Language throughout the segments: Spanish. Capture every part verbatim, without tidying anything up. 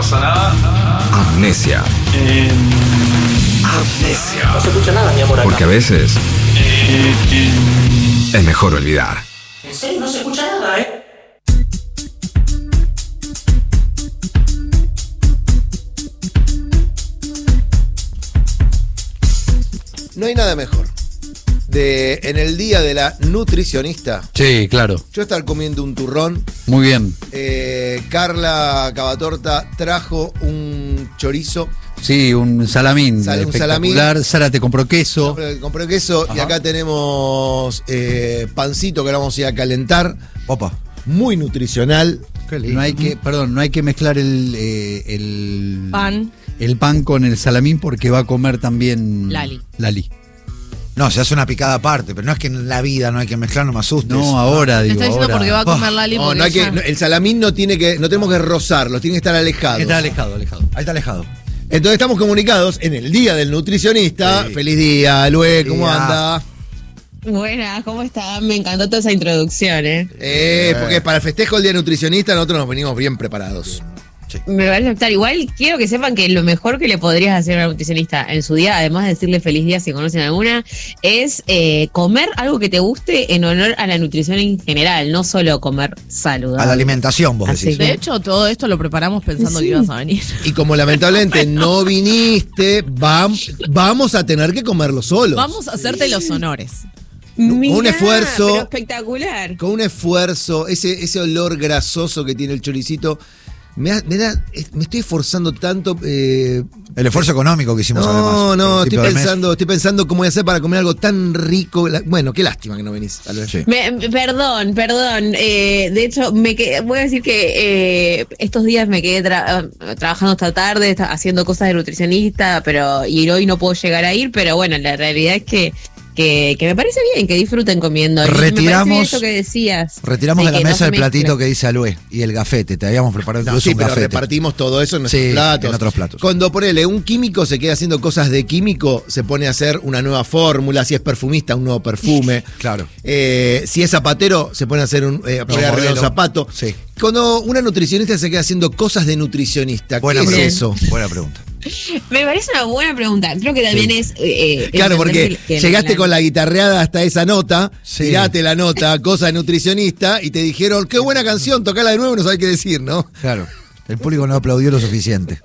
pasa nada. Amnesia. Eh, Amnesia. No se escucha nada, mi amor, acá. Porque a veces eh, eh, es mejor olvidar. En serio, no se escucha nada, ¿eh? No hay nada mejor de en el día de la nutricionista. Sí, claro. Yo estar comiendo un turrón. Muy bien. Eh, Carla Cavatorta trajo un chorizo. Sí, un salamín Sal- un espectacular. salamín. Sara te compró queso. Compré, compré queso. Ajá. Y acá tenemos eh, pancito que ahora vamos a ir a calentar. Opa. Muy nutricional. No hay que, perdón, no hay que mezclar el, eh, el Pan. el pan con el salamín porque va a comer también Lali. Lali. No, se hace una picada aparte, pero no es que en la vida no hay que mezclar, no me asustes. No, ahora Te digo. está diciendo ahora. porque va a comer Lali. No, porque no hay que, ella- no, el salamín no tiene que, no tenemos que rozarlo, tiene que estar alejado. Está alejado, alejado. Ahí está alejado. Entonces estamos comunicados en el día del nutricionista. Sí. Feliz día, Lue, ¿cómo Día. anda? Buenas, ¿cómo están? Me encantó toda esa introducción, ¿eh? Eh, porque para el festejo del día del nutricionista nosotros nos venimos bien preparados. Me parece estar igual. Quiero que sepan que lo mejor que le podrías hacer a una nutricionista en su día, además de decirle feliz día si conocen alguna, es eh, comer algo que te guste en honor a la nutrición en general, no solo comer saludable. A la alimentación, vos Así decís. que- De hecho, todo esto lo preparamos pensando que ibas a venir. Y como lamentablemente no viniste, vam- vamos a tener que comerlo solos. Vamos a hacerte los honores. Mirá, un esfuerzo. pero espectacular. Con un esfuerzo, ese, ese olor grasoso que tiene el choricito. Me, da- me da, es- me estoy esforzando tanto. eh, El esfuerzo económico que hicimos además. no, no, El estoy tipo de mes. pensando, estoy pensando cómo voy a hacer para comer algo tan rico. La- bueno, qué lástima que no venís, tal vez. Sí. Me- me- perdón, perdón. eh, de hecho, me quedé- voy a decir que eh, estos días me quedé tra- trabajando esta tarde, esta- haciendo cosas de nutricionista, pero y hoy no puedo llegar a ir, pero bueno, la realidad es que, que, que me parece bien que disfruten comiendo. Y me parece bien Retiramos- eso que decías. Retiramos de la que no mesa se el platito mezclen. que dice Alué y el gafete. Te habíamos preparado No, incluso sí, un pero gafete. repartimos todo eso en nuestros Sí, platos. en otros platos. Cuando ponele un químico se queda haciendo cosas de químico, se pone a hacer una nueva fórmula. Si es perfumista, un nuevo perfume. Claro. Eh, si es zapatero, se pone a hacer un, eh, a poner a arreglar un modelo. zapato. Sí. Cuando una nutricionista se queda haciendo cosas de nutricionista, Buena ¿qué es pregunta. eso? Buena pregunta. Me parece una buena pregunta. Creo que también es. eh, Claro, entender porque que- que llegaste la- con la guitarreada hasta esa nota, Sí. tiraste la nota, cosa de nutricionista, y te dijeron, qué buena canción, tocala de nuevo y no sabés qué decir, ¿no? Claro. El público no aplaudió lo suficiente.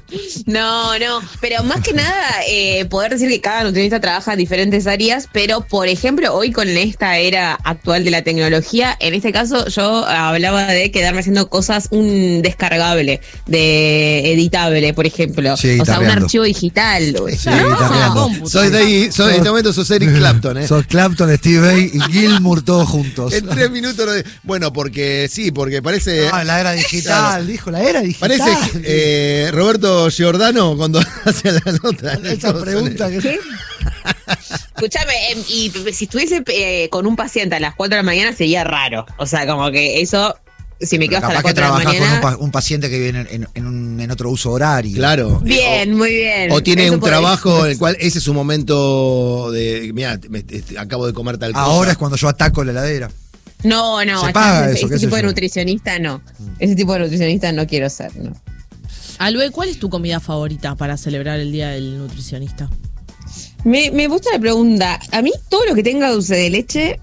No, no, pero más que nada eh, poder decir que cada nutricionista trabaja en diferentes áreas, pero por ejemplo hoy con esta era actual de la tecnología, en este caso yo hablaba de quedarme haciendo cosas, un descargable, de editable, por ejemplo, Sí, o sea, un guitarreando. archivo digital. Sí, ¿no? guitarreando. compu. Soy de ahí, soy, en este momento sos Eric Clapton, ¿eh? Sos Clapton, Steve Vai y Gilmour todos juntos. En tres minutos. lo de- Bueno, porque sí, porque parece. Ah, la era digital, dijo, la era digital. Parece eh, Roberto Giordano cuando hace la nota. Esa pregunta que... ¿Qué? Escúchame, eh, y si estuviese eh, con un paciente a las cuatro de la mañana sería raro, o sea, como que eso, si me quedo hasta las Capaz que cuatro de la trabajás con mañana... un, pa- un paciente que viene en, en un- en otro uso horario. Claro. Bien, muy bien. O tiene Eso un podría- trabajo en el cual ese es su momento de. Mira, acabo de comer tal cosa. Ahora es cuando yo ataco la heladera. No, no, Se esta- paga ese, eso, ese qué sé tipo de yo. nutricionista no. Ese tipo de nutricionista no quiero ser, no. Alue, ¿cuál es tu comida favorita para celebrar el Día del Nutricionista? Me, me gusta la pregunta. A mí todo lo que tenga dulce de leche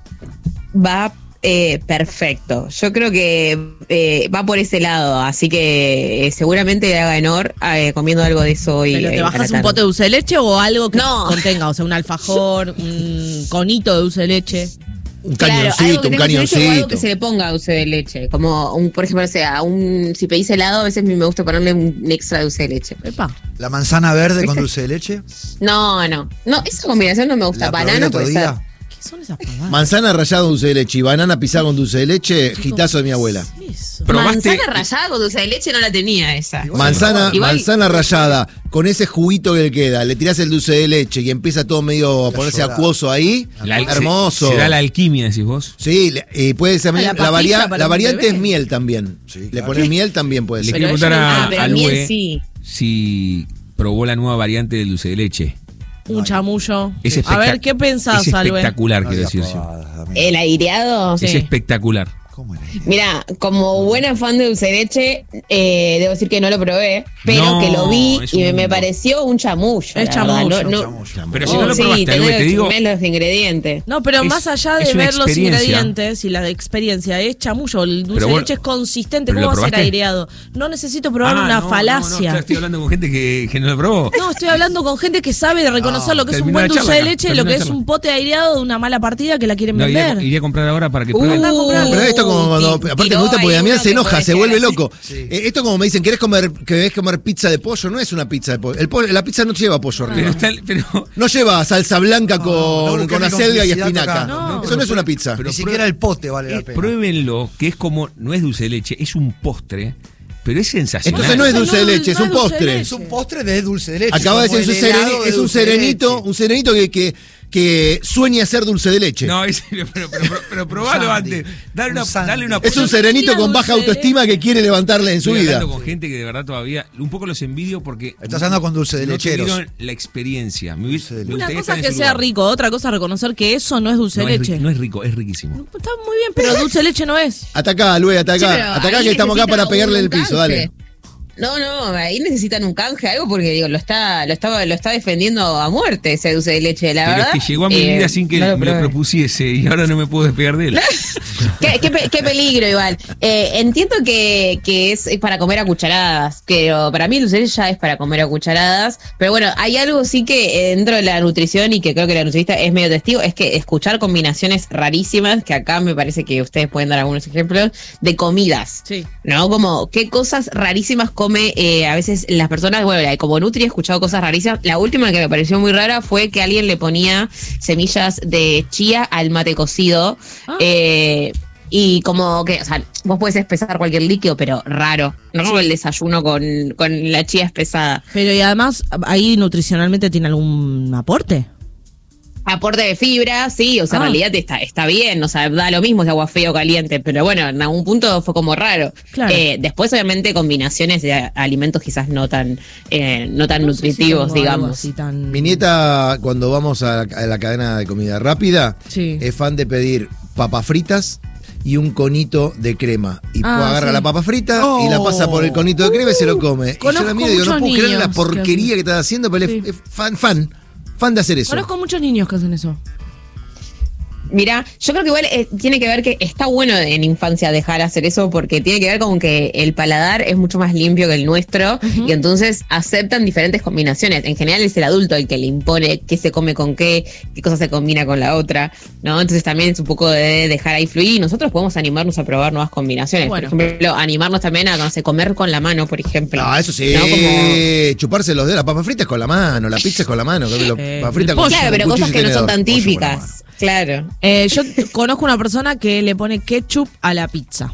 va eh, perfecto. Yo creo que eh, va por ese lado, así que eh, seguramente le haga honor eh, comiendo algo de eso hoy. ¿Pero te eh, a la bajas un tarde. pote de dulce de leche o algo que No. contenga? O sea, un alfajor, un conito de dulce de leche. Un Claro, algo cañoncito, que un tenga dulce de leche o algo cañoncito. que se le ponga dulce de leche. Como, un, por ejemplo, o sea, un, si pedís helado, a veces me gusta ponerle un extra dulce de leche. Epa. La manzana verde con dulce de leche. No, no. No, esa combinación no me gusta. La probé el Banana otro puede día. ser. ¿Qué son esas pavadas? Manzana rallada con dulce de leche y banana pisada con dulce de leche, gitazo de mi abuela. Eso. ¿Probaste? Manzana rallada con dulce de leche no la tenía esa. Manzana, Igual- manzana rallada, con ese juguito que le queda, le tirás el dulce de leche y empieza todo medio a ponerse llorar. acuoso ahí. La- Hermoso. Se, se da la alquimia, decís vos. Sí, le- y puede ser Ah, la la, pastilla varia- para la un variante bebé. es miel también. Sí, Le claro. pones miel también puede Le ser. quiero Pero preguntar ella no- a, Ah, pero a miel Lue sí. si probó la nueva variante del dulce de leche. Un chamullo. Es A ver, espectac- ¿qué pensás, Es Alue? espectacular, No quiero digas decir yo. pavadas, amigo. El aireado. Es Sí. espectacular. ¿Cómo era? Mira, como buena fan de dulce de leche, eh, debo decir que no lo probé, pero No, que lo vi es y me, un me mundo. pareció un chamullo. Es la verdad. chamullo. No, no- Chamullo. Pero si Oh, no lo sí, probaste, tenés Lue, te que digo. comer los ingredientes. No, pero Es- más allá es de una ver los experiencia. ingredientes y la experiencia, es chamullo. El dulce Pero de vos- leche es consistente. ¿pero ¿Cómo lo va a ser probaste? aireado? No necesito probar Ah, una no, no, no, falacia. claro, estoy hablando con gente que, que no lo probó. No, estoy hablando con gente que sabe de reconocer lo que es un terminó buen la dulce charla de acá, leche y lo terminó que la es charla. un pote aireado de una mala partida que la quieren No, iría, vender. iría a comprar ahora para que Uh, pruebe. Andá a comprarlo. Pero esto como cuando, Tiró aparte me gusta porque ahí Damián uno se que enoja, puede se llegar vuelve así. loco. Eh, esto como me dicen, ¿querés comer, querés comer pizza de pollo? No es una pizza de pollo. El pollo- la pizza no lleva pollo Pero arriba. está, pero, No lleva salsa blanca no con, busques con mi acelga y complicidad espinaca. acá. No. Eso no es una pizza. pero Ni siquiera el pote vale la eh, pena. pruébenlo, que es como, no es dulce de leche, es un postre, pero es sensacional. Entonces no es dulce de No, leche, es no un es dulce de postre. leche. Es un postre de dulce de leche. Acaba de como decir, es un, el helado sereni- de es un dulce de serenito, leche. un serenito que, que, que sueña ser dulce de leche. No, es, pero, pero, pero, pero probalo Un sandy. antes. Dale una, Un sandy. dale una Es un Pero serenito no con tenía baja dulce de autoestima que quiere levantarle en su Estoy vida. hablando con gente que de verdad todavía un poco los envidio porque Estás hablando con dulce de no lecheros. tuvieron la experiencia. Me, hubiese- me Una gustaría cosa estar es en que su sea lugar. rico, otra cosa es reconocer que eso no es dulce No de es, leche. ri- no es rico, es riquísimo. Está muy bien, pero dulce de leche no es. Atacá, Lue, Sí, atacá. pero atacá ahí que estamos acá necesitan para pegarle un el piso, canje. dale. No, no, ahí necesitan un canje, algo porque digo, lo está, lo estaba, lo está defendiendo a muerte ese dulce de leche, la Pero verdad. es que llegó a mi eh, vida sin que no me lo probé. propusiese y ahora no me puedo despegar de él. qué, qué pe- qué peligro igual. Eh, entiendo que, que es para comer a cucharadas, pero para mí el dulce de leche ya es para comer a cucharadas. Pero bueno, hay algo sí que eh, dentro de la nutrición y que creo que la nutricionista es medio testigo, es que escuchar combinaciones rarísimas, que acá me parece que ustedes pueden dar algunos ejemplos, de comidas. Sí. ¿No? Como qué cosas rarísimas come eh, a veces las personas. Bueno, la- como Nutri he escuchado cosas rarísimas. La última que me pareció muy rara fue que alguien le ponía semillas de chía al mate cocido. Ah. Eh, y como que, o sea, vos podés espesar cualquier líquido, pero raro. No como el desayuno con, con la chía espesada. Pero y además, ahí nutricionalmente tiene algún aporte. Aporte de fibra, sí, o sea, Ah. en realidad está, está bien, o sea, da lo mismo si agua fría o caliente, pero bueno, en algún punto fue como raro. Claro. Eh, después, obviamente, combinaciones de a- alimentos quizás no tan, eh, no tan No sé si nutritivos, tengo algo digamos. así tan- Mi nieta, cuando vamos a la, a la cadena de comida rápida, Sí. es fan de pedir papas fritas y un conito de crema. Y Ah, agarra sí. la papa frita Oh. y la pasa por el conito de crema y se lo come. Y yo Conozco la miro y digo, no muchos puedo creer la niños que porquería hacen- que estás haciendo, pero él Sí. es- es fan, fan, fan de hacer eso. Conozco muchos niños que hacen eso. Mira, yo creo que igual eh, tiene que ver que está bueno en infancia dejar hacer eso porque tiene que ver con que el paladar es mucho más limpio que el nuestro y entonces aceptan diferentes combinaciones. En general es el adulto el que le impone qué se come con qué, qué cosa se combina con la otra, ¿no? Entonces también es un poco de dejar ahí fluir y nosotros podemos animarnos a probar nuevas combinaciones. Bueno. Por ejemplo, animarnos también a, no sé, comer con la mano, por ejemplo. Ah, eso sí. ¿No? Como- Chuparse los dedos. La papa frita es con la mano, la pizza es con la mano. La Eh, papa frita el con pollo. Claro, pero con cosas cuchillo y que no son tenedor. tan Pollo con la mano. típicas. Claro. Eh, yo conozco una persona que le pone ketchup a la pizza.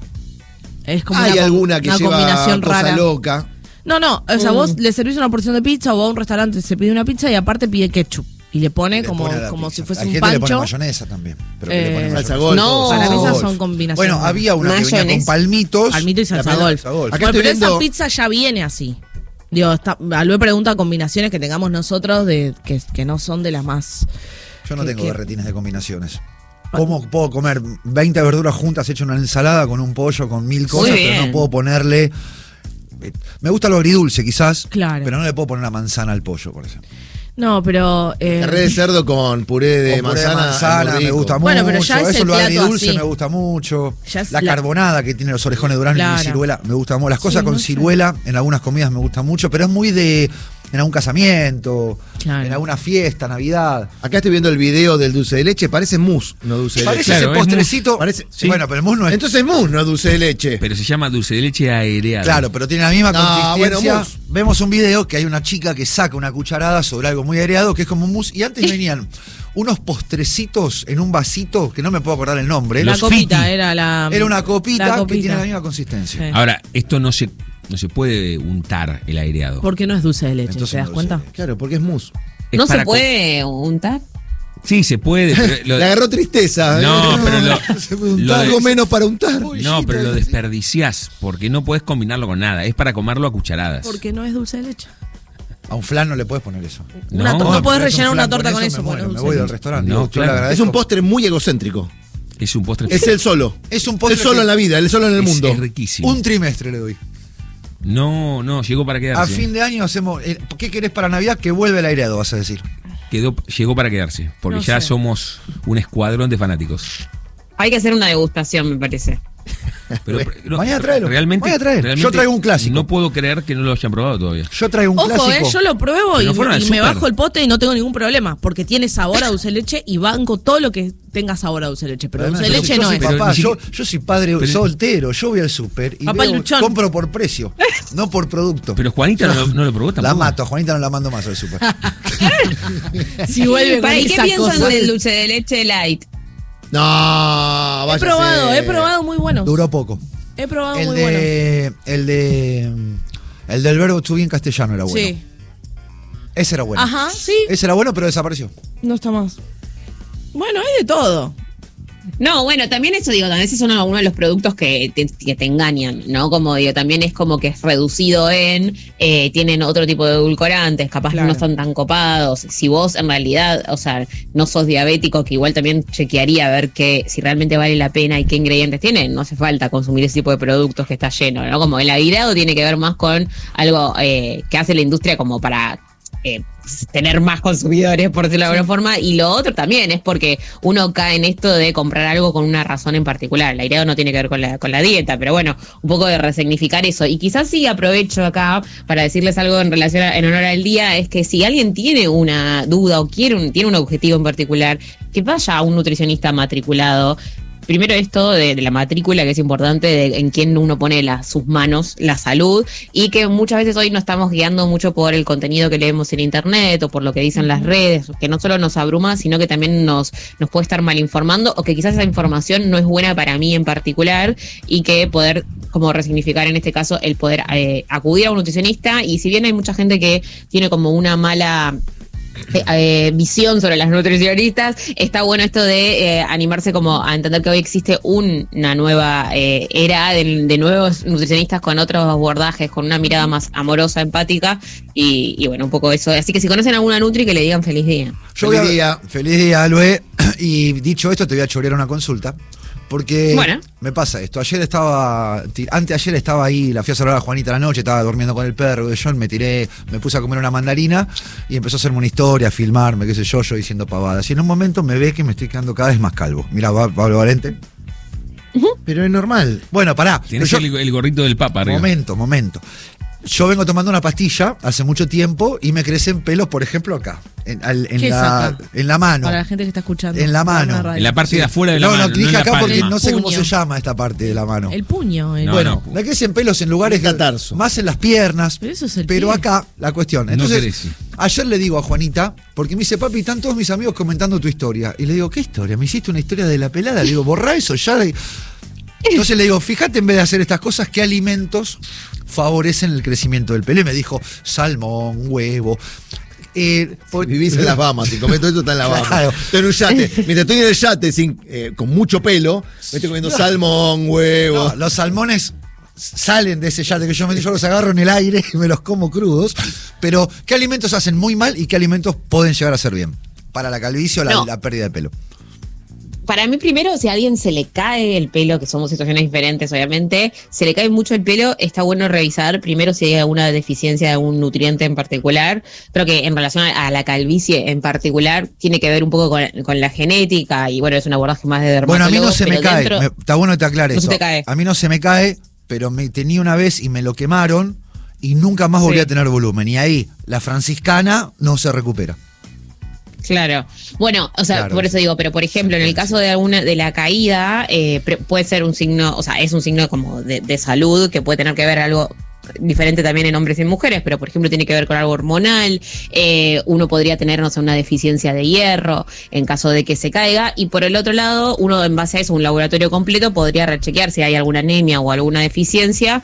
Es como Hay una, com- alguna que una lleva combinación cosa rara. loca. No, no, o sea, Mm. vos le servís una porción de pizza o va a un restaurante, se pide una pizza y aparte pide ketchup. Y le pone Le como, pone a la como pizza. si fuese Hay un gente que le pone pancho. mayonesa también. Pero que le Eh, pone Salsa mayonesa. golf. No. Para mí esas Golf. son combinaciones. Bueno, había una que venía con Mayonesa. palmitos. Palmito y salsa La golf. salsa golf. Acá Bueno, estoy pero viendo- esa pizza ya viene así. Digo, está, Alue pregunta combinaciones que tengamos nosotros de que, que no son de las más. Yo no ¿Qué- tengo qué? berretines de combinaciones. ¿Cómo puedo comer veinte verduras juntas hechas en una ensalada con un pollo, con mil cosas, pero bien. no puedo ponerle... Me gusta lo agridulce quizás, Claro. pero no le puedo poner una manzana al pollo, por ejemplo. No, pero. eh, Carré de cerdo con puré de Con puré manzana. de manzana es muy me rico. gusta Bueno, mucho. pero ya es Eso el lo plato agridulce así. me gusta mucho. Ya es La la- carbonada que tiene los orejones de durazno Claro. y ciruela me gusta mucho. Las cosas Sí, con no sé. ciruela en algunas comidas me gustan mucho, pero es muy de en algún casamiento, Claro. en alguna fiesta, Navidad. Acá estoy viendo el video del dulce de leche. Parece mousse, no dulce de Parece leche. Claro, ese es postrecito. muy- parece- sí. Bueno, pero el mousse no es. Entonces es mousse, no dulce de leche. Pero se llama dulce de leche aireado. Claro, pero tiene la misma No, consistencia. bueno, mousse. Vemos un video que hay una chica que saca una cucharada sobre algo muy aireado, que es como un mousse. Y antes venían unos postrecitos en un vasito, que no me puedo acordar el nombre. la los copita fiti. era la. Era una copita, la que copita. tiene la misma consistencia. Sí. Ahora, esto no se, no se puede untar el aireado. Porque no es dulce de leche, Entonces ¿te das no cuenta? dulce de Claro, porque es mousse. Es ¿No se para co- puede untar? Sí, se puede. pero lo- Le agarró tristeza. No, pero lo- Se puede untar lo de- algo menos para untar. No, pero lo desperdiciás porque no podés combinarlo con nada. Es para comerlo a cucharadas. Porque no es dulce de leche. A un flan no le puedes poner eso. Una No, to- no pero podés es un rellenar flan una torta con eso, me porque muero, no es me voy dulce del de restaurante. No, Digo, yo le claro. agradezco. Es un postre muy egocéntrico. Es un postre. Es el solo. Es un postre El solo que- en la vida, el solo en el Es- mundo. Es riquísimo. Un trimestre le doy. No, no, llegó para quedarse. A fin de año hacemos. eh, ¿Qué querés para Navidad? Que vuelve el aireado, vas a decir. Quedó, llegó para quedarse, porque No ya sé. somos un escuadrón de fanáticos. Hay que hacer una degustación, me parece. Pero, no, Mañana tráelo, Realmente, mañana traer. Yo realmente traigo un clásico. No puedo creer que no lo hayan probado todavía. Yo traigo un Ojo, clásico. eh, yo lo pruebo Pero y, no fueron al y me súper. bajo el pote y no tengo ningún problema, porque tiene sabor a dulce de leche y banco todo lo que tenga sabor a dulce de leche, pero Además, dulce de yo- leche yo no soy es. Pero papá, ni yo, siquiera- yo soy padre pero- soltero, yo voy al súper y Papá veo- luchón. compro por precio, no por producto. Pero Juanita no, lo- no lo probó tampoco. La mato, a Juanita no la mando más al súper. Si vuelve con Para, ¿y qué esa piensan cosa. del dulce de leche light? No, He váyase. probado, he probado muy buenos. Duró poco. He probado El muy buenos. de, el de. El del verbo to be en castellano era bueno. Sí. Ese era bueno. Ajá, sí. Ese era bueno, pero desapareció. No está más. Bueno, hay de todo. No, bueno, también eso digo, también ese es uno, uno de los productos que te, que te engañan, ¿no? Como digo, también es como que es reducido en, eh, tienen otro tipo de edulcorantes, capaz Claro. que no están tan copados. Si vos en realidad, o sea, no sos diabético, que igual también chequearía a ver que si realmente vale la pena y qué ingredientes tienen, no hace falta consumir ese tipo de productos que está lleno, ¿no? Como el aireado tiene que ver más con algo eh, que hace la industria como para... Eh, tener más consumidores, por decirlo de alguna forma, y lo otro también es porque uno cae en esto de comprar algo con una razón en particular. El aireado no tiene que ver con la, con la dieta, pero bueno, un poco de resignificar eso. Y quizás sí aprovecho acá para decirles algo en relación a, en honor al día, es que si alguien tiene una duda o quiere un, tiene un objetivo en particular, que vaya a un nutricionista matriculado. Primero esto de, de la matrícula, que es importante, de en quién uno pone la, sus manos, la salud, y que muchas veces hoy nos estamos guiando mucho por el contenido que leemos en internet o por lo que dicen las redes, que no solo nos abruma, sino que también nos, nos puede estar mal informando, o que quizás esa información no es buena para mí en particular, y que poder como resignificar en este caso el poder eh, acudir a un nutricionista. Y si bien hay mucha gente que tiene como una mala... Eh, eh, visión sobre las nutricionistas, está bueno esto de eh, animarse como a entender que hoy existe un, una nueva eh, era de, de nuevos nutricionistas con otros abordajes, con una mirada más amorosa, empática y, y bueno, un poco eso. Así que si conocen a alguna nutri, que le digan feliz día. Yo voy Feliz a- día. Feliz día, Aloe. Y dicho esto, te voy a chorear una consulta. Porque Bueno. me pasa esto. Ayer estaba, ti- anteayer estaba ahí, la fui a saludar a Juanita a la noche, estaba durmiendo con el perro, yo me tiré, me puse a comer una mandarina y empezó a hacerme una historia, a filmarme, qué sé yo, yo diciendo pavadas. Y en un momento me ve que me estoy quedando cada vez más calvo. Mira, Pablo Valente. Pero es normal. Bueno, pará. Tienes pero yo- el, el gorrito del Papa arriba. Momento, momento. Yo vengo tomando una pastilla hace mucho tiempo y me crecen pelos, por ejemplo, acá, en, al- en ¿Qué es la, acá? en la mano. Para la gente que está escuchando. En la mano. radio. En la parte de afuera de la no, mano. no, dije en la acá porque palma. no sé cómo Puño. se llama esta parte de la mano. El puño. el- No, bueno, no. me crecen pelos en lugares El catarzo. más en las piernas. Pero eso es el pero pie. acá la cuestión. No Entonces, crece. ayer le digo a Juanita, porque me dice, papi, están todos mis amigos comentando tu historia. Y le digo, ¿qué historia? ¿Me hiciste una historia de la pelada? Le digo, borrá eso ya. Entonces le digo, fíjate en vez de hacer estas cosas, ¿qué alimentos favorecen el crecimiento del pelo? Y me dijo, salmón, huevo. Eh, por- Vivís en las Bahamas, si comés todo esto está en las Bahamas. Claro. Estoy en un yate. Mientras estoy en el yate sin, eh, con mucho pelo, me estoy comiendo salmón, huevo. No, los salmones salen de ese yate que yo me yo los agarro en el aire y me los como crudos. Pero, ¿qué alimentos hacen muy mal y qué alimentos pueden llegar a hacer bien? Para la calvicie o la, No. la pérdida de pelo. Para mí, primero, si a alguien se le cae el pelo, que somos situaciones diferentes, obviamente, se le cae mucho el pelo, está bueno revisar primero si hay alguna deficiencia de algún nutriente en particular. Creo que en relación a la calvicie en particular, tiene que ver un poco con, con la genética y bueno, es un abordaje más de dermatólogo. Bueno, a mí no se me pero cae. dentro- Me- está bueno que te aclares No se esto. te cae. A mí no se me cae, pero me tenía una vez y me lo quemaron y nunca más volví Sí. a tener volumen. Y ahí, la franciscana no se recupera. Claro. Bueno, o sea, Claro, por eso digo, pero por ejemplo, en el caso de alguna de la caída, eh, pre- puede ser un signo, o sea, es un signo como de, de salud que puede tener que ver algo diferente también en hombres y en mujeres, pero por ejemplo tiene que ver con algo hormonal. Eh, uno podría tener, no sé, una deficiencia de hierro en caso de que se caiga, y por el otro lado, uno en base a eso, un laboratorio completo, podría rechequear si hay alguna anemia o alguna deficiencia.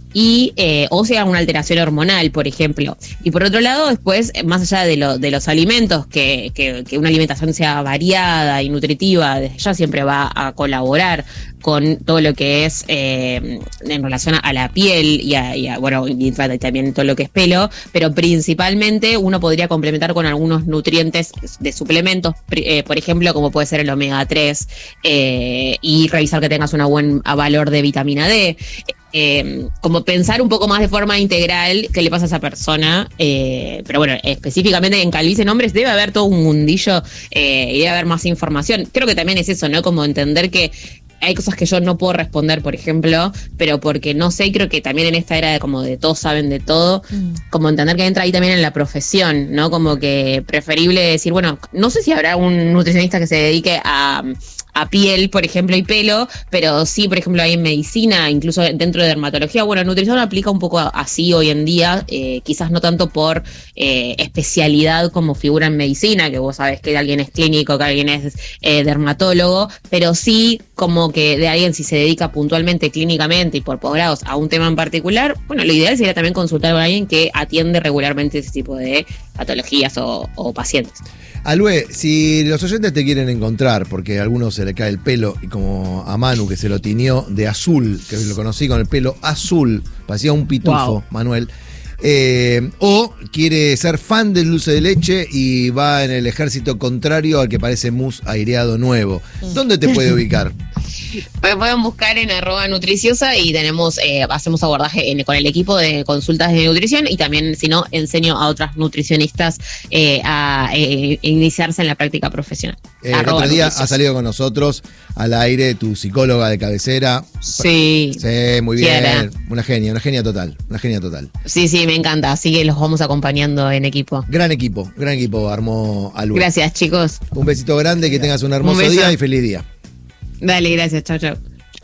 y eh, o sea una alteración hormonal, por ejemplo. Y por otro lado, después, más allá de, lo, de los alimentos, que, que, que una alimentación sea variada y nutritiva, desde ya siempre va a colaborar con todo lo que es eh, en relación a la piel y, a, y a, bueno, y también todo lo que es pelo, pero principalmente uno podría complementar con algunos nutrientes de suplementos, eh, por ejemplo, como puede ser el omega tres, eh, y revisar que tengas un buen valor de vitamina D. Eh, como pensar un poco más de forma integral qué le pasa a esa persona, eh, pero bueno, específicamente en Calvicie en Hombres debe haber todo un mundillo eh, y debe haber más información. Creo que también es eso, ¿no? Como entender que hay cosas que yo no puedo responder, por ejemplo, pero porque no sé, creo que también en esta era de como de todos saben de todo, mm. como entender que entra ahí también en la profesión, ¿no? Como que preferible decir, bueno, no sé si habrá un nutricionista que se dedique a... a piel, por ejemplo, y pelo, pero sí, por ejemplo, hay en medicina, incluso dentro de dermatología. Bueno, nutrición aplica un poco así hoy en día, eh, quizás no tanto por eh, especialidad como figura en medicina, que vos sabés que alguien es clínico, que alguien es eh, dermatólogo, pero sí como que de alguien si se dedica puntualmente, clínicamente y por posgrados a un tema en particular, bueno, lo ideal sería también consultar a alguien que atiende regularmente ese tipo de patologías o, o pacientes. Alue, si los oyentes te quieren encontrar, porque a algunos se le cae el pelo, y como a Manu que se lo tiñó de azul, que lo conocí con el pelo azul, parecía un pitufo, wow. Manuel, eh, o quiere ser fan del dulce de leche y va en el ejército contrario al que parece mousse aireado nuevo, ¿dónde te puede ubicar? Me pueden buscar en arroba nutriciosa y tenemos, eh, hacemos abordaje en, con el equipo de consultas de nutrición y también, si no, enseño a otras nutricionistas eh, a eh, iniciarse en la práctica profesional. Eh, el otro día ha salido con nosotros al aire tu psicóloga de cabecera. Sí. Sí, muy bien. Quiera. Una genia, una genia total, una genia total. Sí, sí, me encanta, así que los vamos acompañando en equipo. Gran equipo, gran equipo armó Alue. Gracias, chicos. Un besito grande, que tengas un hermoso un día y feliz día. Dale, gracias, chao, chao.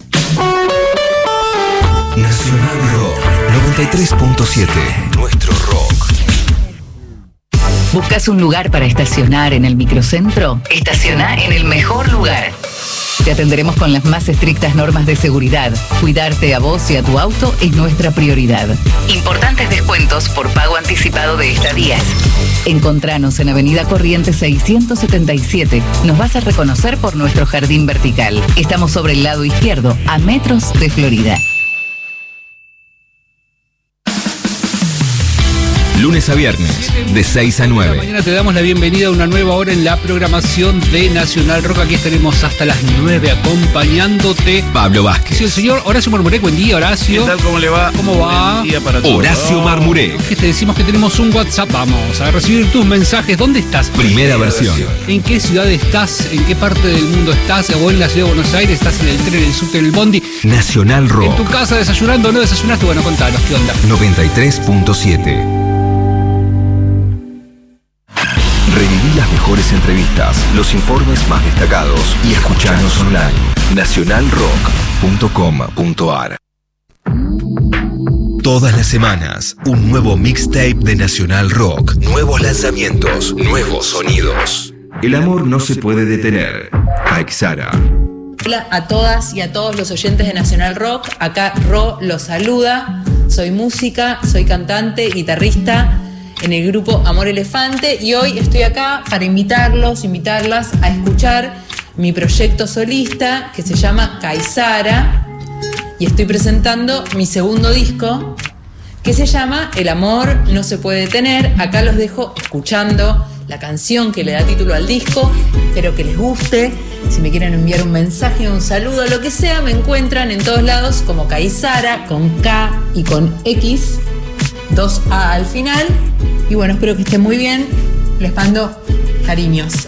Nacional Rock noventa y tres punto siete. Nuestro rock. ¿Buscas un lugar para estacionar en el microcentro? Estaciona en el mejor lugar. Te atenderemos con las más estrictas normas de seguridad. Cuidarte a vos y a tu auto es nuestra prioridad. Importantes descuentos por pago anticipado de estadías. Encontranos en Avenida Corrientes seiscientos setenta y siete. Nos vas a reconocer por nuestro jardín vertical. Estamos sobre el lado izquierdo, a metros de Florida. Lunes a viernes, de seis a nueve. Mañana te damos la bienvenida a una nueva hora en la programación de Nacional Rock. Aquí estaremos hasta las nueve acompañándote. Pablo Vázquez. Sí, el señor Horacio Marmuré. Buen día, Horacio. ¿Qué tal? ¿Cómo le va? ¿Cómo va? Buen día para todos. Horacio Marmuré. Que te decimos que tenemos un WhatsApp. Vamos a recibir tus mensajes. ¿Dónde estás? Primera versión. ¿En qué ciudad estás? ¿En qué parte del mundo estás? ¿O en la ciudad de Buenos Aires? ¿Estás en el tren, en el subte, en el bondi? Nacional Rock. ¿En tu casa desayunando o no desayunaste? Bueno, contanos, ¿qué onda? noventa y tres punto siete. Reviví las mejores entrevistas, los informes más destacados y escucharnos online. nacional rock punto com punto ar. Todas las semanas, un nuevo mixtape de Nacional Rock. Nuevos lanzamientos, nuevos sonidos. El amor no se puede detener. Caixara. Hola a todas y a todos los oyentes de Nacional Rock. Acá Ro los saluda. Soy música, soy cantante, guitarrista en el grupo Amor Elefante y hoy estoy acá para invitarlos, invitarlas a escuchar mi proyecto solista que se llama Caixara y estoy presentando mi segundo disco que se llama El amor no se puede detener. Acá los dejo escuchando la canción que le da título al disco, espero que les guste. Si me quieren enviar un mensaje, un saludo, lo que sea, me encuentran en todos lados como Caixara, con K y con X, dos A al final. Y bueno, espero que estén muy bien. Les mando cariños.